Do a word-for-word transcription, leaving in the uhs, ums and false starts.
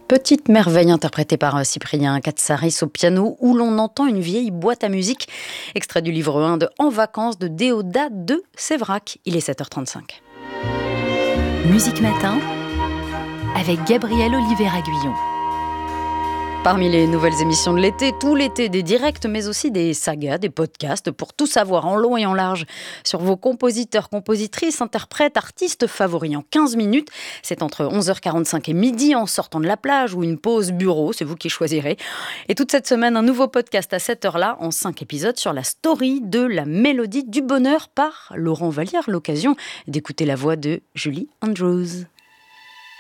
Petite merveille interprétée par Cyprien Katsaris au piano, où l'on entend une vieille boîte à musique, extrait du livre un de En vacances de Déodat de Séverac. Il est sept heures trente-cinq. Musique Matin avec Gabriel Oliveira-Guillon. Parmi les nouvelles émissions de l'été, tout l'été, des directs, mais aussi des sagas, des podcasts, pour tout savoir en long et en large sur vos compositeurs, compositrices, interprètes, artistes favoris en quinze minutes. C'est entre onze heures quarante-cinq et midi en sortant de la plage ou une pause bureau, c'est vous qui choisirez. Et toute cette semaine, un nouveau podcast à cette heure-là, en cinq épisodes, sur la story de La Mélodie du Bonheur par Laurent Vallière. L'occasion d'écouter la voix de Julie Andrews.